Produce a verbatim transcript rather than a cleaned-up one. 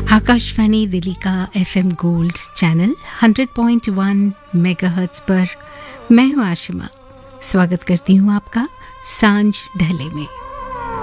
आकाशवाणी दिल्ली का FM gold channel hundred point one megahertz पर मैं हूँ आशिमा। स्वागत करती हूँ आपका सांझ ढले में।